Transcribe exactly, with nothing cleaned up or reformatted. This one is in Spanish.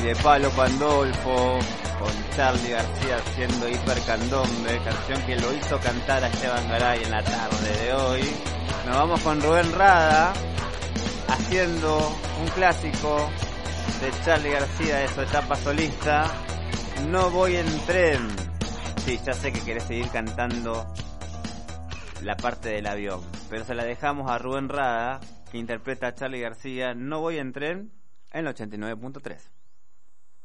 de Palo Pandolfo, con Charly García haciendo Hipercandombe, canción que lo hizo cantar a Esteban Garay en la tarde de hoy. Nos vamos con Rubén Rada, haciendo un clásico de Charly García de su etapa solista, No voy en tren. Sí, ya sé que querés seguir cantando la parte del avión, pero se la dejamos a Rubén Rada, que interpreta a Charly García, No voy en tren, en el ochenta y nueve punto tres.